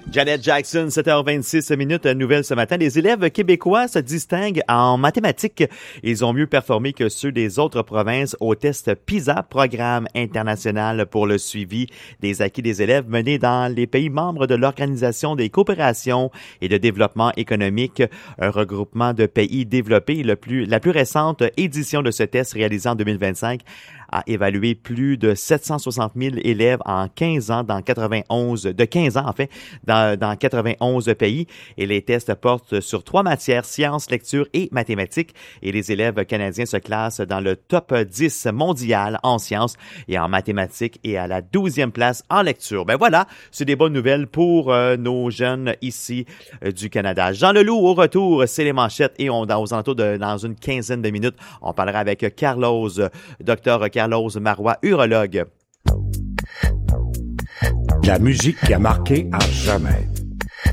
Janet Jackson, 7h26, nouvelle ce matin. Les élèves québécois se distinguent en mathématiques. Ils ont mieux performé que ceux des autres provinces au test PISA, Programme international pour le suivi des acquis des élèves mené dans les pays membres de l'Organisation des coopérations et de développement économique, un regroupement de pays développés. La plus récente édition de ce test réalisé en 2025 a évalué plus de 760 000 élèves en 15 ans dans 91 pays, et les tests portent sur 3 matières, sciences, lecture et mathématiques, et les élèves canadiens se classent dans le top 10 mondial en sciences et en mathématiques et à la 12e place en lecture. Ben voilà, c'est des bonnes nouvelles pour nos jeunes ici du Canada. Jean Leloup au retour, c'est les manchettes, et aux alentours dans une quinzaine de minutes, on parlera avec Dr Carlos Marois, urologue. La musique qui a marqué à jamais.